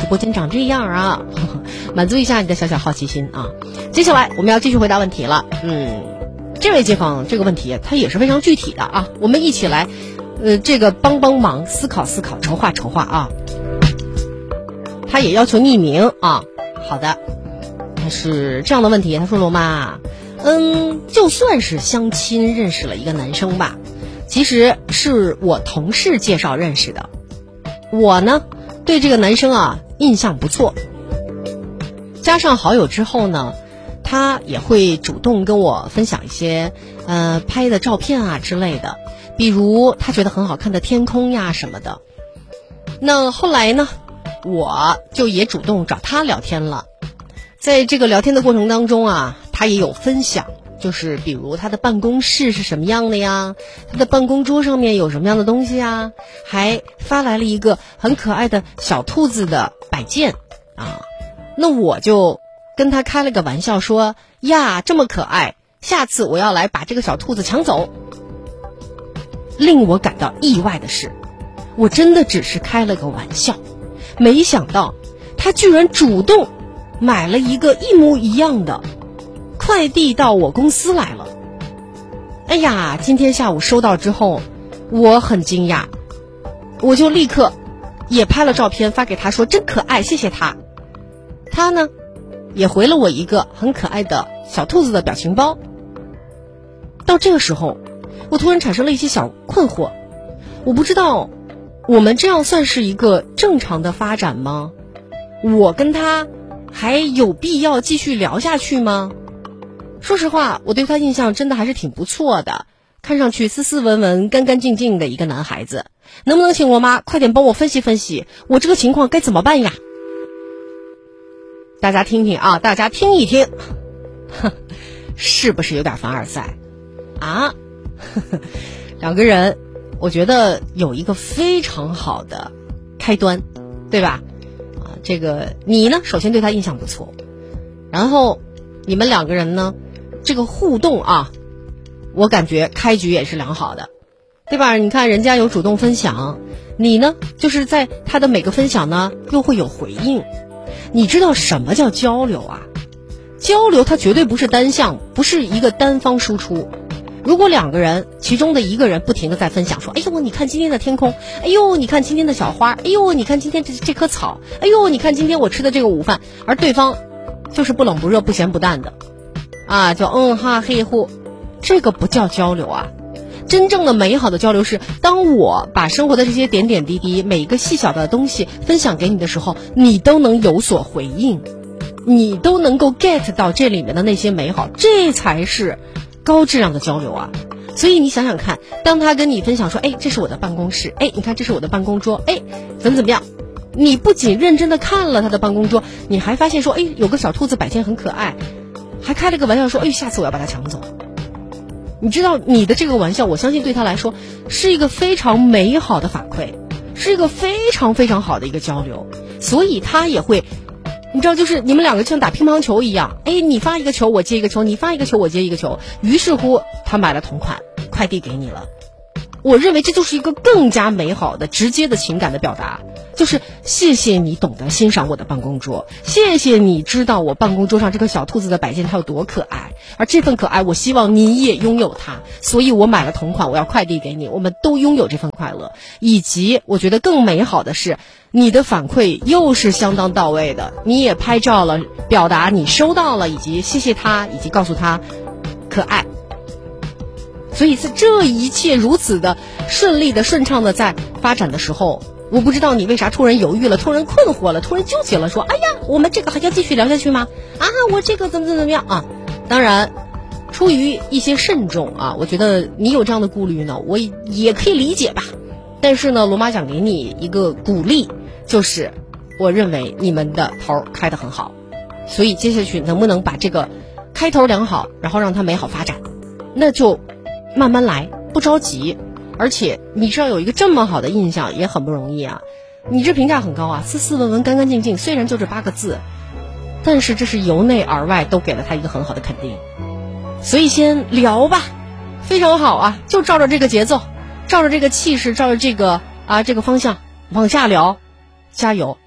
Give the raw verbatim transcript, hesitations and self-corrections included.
直播间长这样啊，呵呵，满足一下你的小小好奇心啊。接下来我们要继续回答问题了。嗯，这位街坊这个问题他也是非常具体的啊，我们一起来呃这个帮帮忙，思考思考，筹划筹划啊。他也要求匿名啊。好的，他是这样的问题，他说罗妈，嗯，就算是相亲认识了一个男生吧，其实是我同事介绍认识的。我呢对这个男生啊印象不错，加上好友之后呢，他也会主动跟我分享一些呃拍的照片啊之类的，比如他觉得很好看的天空呀什么的。那后来呢，我就也主动找他聊天了。在这个聊天的过程当中啊，他也有分享，就是比如他的办公室是什么样的呀，他的办公桌上面有什么样的东西啊，还发来了一个很可爱的小兔子的摆件啊。那我就跟他开了个玩笑说，呀，这么可爱，下次我要来把这个小兔子抢走。令我感到意外的是，我真的只是开了个玩笑，没想到他居然主动买了一个一模一样的快递到我公司来了。哎呀，今天下午收到之后我很惊讶，我就立刻也拍了照片发给他说真可爱，谢谢他。他呢也回了我一个很可爱的小兔子的表情包。到这个时候我突然产生了一些小困惑，我不知道我们这样算是一个正常的发展吗？我跟他还有必要继续聊下去吗？说实话，我对他印象真的还是挺不错的，看上去斯斯文文干干净净的一个男孩子。能不能请我妈快点帮我分析分析，我这个情况该怎么办呀？大家听听啊，大家听一听，是不是有点凡尔赛啊？两个人我觉得有一个非常好的开端，对吧？啊，这个你呢首先对他印象不错，然后你们两个人呢这个互动啊，我感觉开局也是良好的，对吧？你看人家有主动分享，你呢就是在他的每个分享呢又会有回应。你知道什么叫交流啊？交流它绝对不是单向，不是一个单方输出。如果两个人其中的一个人不停地在分享说，哎呦你看今天的天空，哎呦你看今天的小花，哎呦你看今天这这棵草，哎呦你看今天我吃的这个午饭，而对方就是不冷不热不咸不淡的啊，就嗯哈嘿呼，这个不叫交流啊。真正的美好的交流是，当我把生活的这些点点滴滴每一个细小的东西分享给你的时候，你都能有所回应，你都能够 get 到这里面的那些美好，这才是高质量的交流啊。所以你想想看，当他跟你分享说，哎，这是我的办公室，哎，你看这是我的办公桌，哎，怎么怎么样，你不仅认真的看了他的办公桌，你还发现说，哎，有个小兔子摆件很可爱，还开了个玩笑说，哎，下次我要把它抢走。你知道你的这个玩笑，我相信对他来说是一个非常美好的反馈，是一个非常非常好的一个交流，所以他也会，你知道，就是你们两个像打乒乓球一样，哎，你发一个球我接一个球，你发一个球我接一个球，于是乎他买了同款快递给你了。我认为这就是一个更加美好的直接的情感的表达，就是谢谢你懂得欣赏我的办公桌，谢谢你知道我办公桌上这个小兔子的摆件它有多可爱，而这份可爱我希望你也拥有它，所以我买了同款，我要快递给你，我们都拥有这份快乐。以及我觉得更美好的是，你的反馈又是相当到位的，你也拍照了表达你收到了，以及谢谢他，以及告诉他可爱。所以是这一切如此的顺利的顺畅的在发展的时候，我不知道你为啥突然犹豫了，突然困惑了，突然纠结了，说哎呀我们这个还要继续聊下去吗？啊我这个怎么怎么怎么样啊？当然出于一些慎重啊，我觉得你有这样的顾虑呢，我也可以理解吧。但是呢，罗妈想给你一个鼓励，就是我认为你们的头开得很好，所以接下去能不能把这个开头良好，然后让它美好发展，那就慢慢来，不着急。而且你知道有一个这么好的印象也很不容易啊，你这评价很高啊，斯斯文文干干净净，虽然就这八个字，但是这是由内而外都给了他一个很好的肯定。所以先聊吧，非常好啊，就照着这个节奏，照着这个气势，照着这个啊这个方向往下聊，加油。